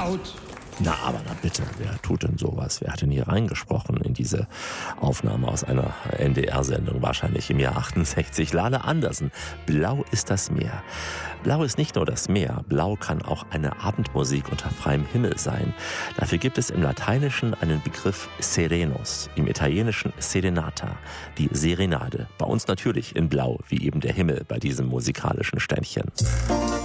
laut. Na, aber na bitte, wer tut denn sowas? Wer hat denn hier reingesprochen in diese Aufnahme aus einer NDR-Sendung, wahrscheinlich im Jahr 68? Lale Andersen, Blau ist das Meer. Blau ist nicht nur das Meer, Blau kann auch eine Abendmusik unter freiem Himmel sein. Dafür gibt es im Lateinischen einen Begriff Serenos, im Italienischen Serenata, die Serenade. Bei uns natürlich in Blau, wie eben der Himmel bei diesem musikalischen Ständchen.